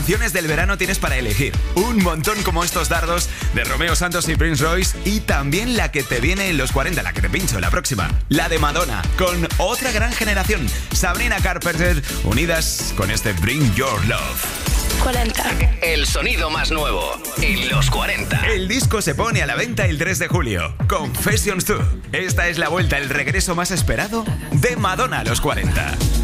Canciones del verano tienes para elegir un montón, como estos dardos de Romeo Santos y Prince Royce, y también la que te viene en los 40, la que te pincho, la próxima, la de Madonna, con otra gran generación, Sabrina Carpenter, unidas con este Bring Your Love. 40. El sonido más nuevo en los 40. El disco se pone a la venta el 3 de julio. Confessions 2. Esta es la vuelta, el regreso más esperado de Madonna a los 40.